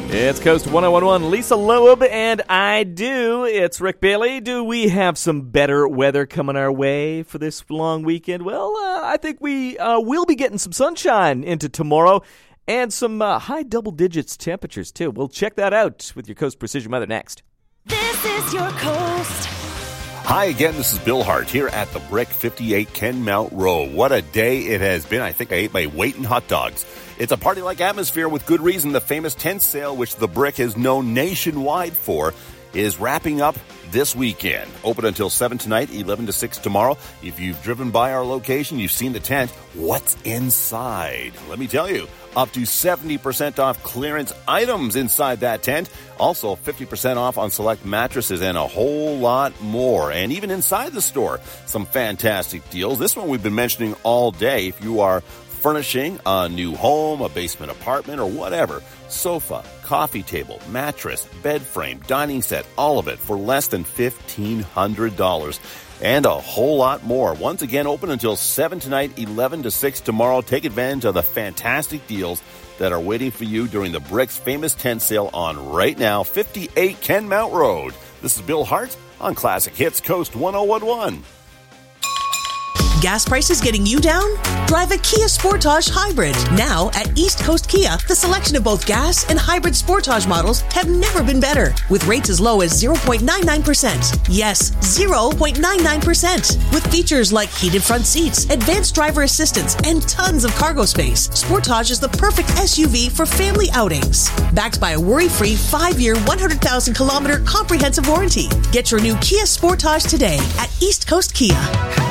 It's Coast 1011, Lisa Loeb, and I do. It's Rick Bailey. Do we have some better weather coming our way for this long weekend? Well, I think we will be getting some sunshine into tomorrow and some high double digits temperatures, too. We'll check that out with your Coast Precision Weather next. This is your Coast. Hi again, this is Bill Hart here at the Brick 58 Kenmount Row. What a day it has been. I think I ate my weight in hot dogs. It's a party-like atmosphere with good reason. The famous tent sale, which the Brick is known nationwide for, is wrapping up this weekend. Open until 7 tonight, 11 to 6 tomorrow. If you've driven by our location, you've seen the tent. What's inside? Let me tell you, up to 70% off clearance items inside that tent. Also, 50% off on select mattresses and a whole lot more. And even inside the store, some fantastic deals. This one we've been mentioning all day. If you are furnishing a new home, a basement apartment, or whatever, sofa, coffee table, mattress, bed frame, dining set, all of it for less than $1,500 and a whole lot more. Once again, open until 7 tonight, 11 to 6 tomorrow. Take advantage of the fantastic deals that are waiting for you during the Brick's famous tent sale on right now, 58 Kenmount Road. This is Bill Hart on Classic Hits Coast 1011. Gas prices getting you down? Drive a Kia Sportage Hybrid. Now at East Coast Kia, the selection of both gas and hybrid Sportage models have never been better. With rates as low as 0.99%. Yes, 0.99%. With features like heated front seats, advanced driver assistance, and tons of cargo space, Sportage is the perfect SUV for family outings. Backed by a worry-free 5-year, 100,000-kilometer comprehensive warranty. Get your new Kia Sportage today at East Coast Kia.